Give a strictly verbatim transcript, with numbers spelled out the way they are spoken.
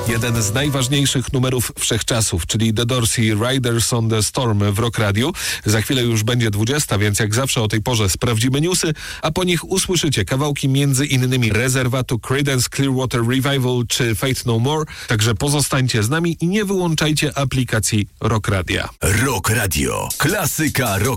Jeden z najważniejszych numerów wszechczasów, czyli The Doors i Riders on the Storm w Rock Radio. Za chwilę już będzie dwudziesta, więc jak zawsze o tej porze sprawdzimy newsy, a po nich usłyszycie kawałki między innymi Rezerwatu, Creedence Clearwater Revival czy Fate No More. Także pozostańcie z nami i nie wyłączajcie aplikacji Rock Radia. Rock Radio. Klasyka rock.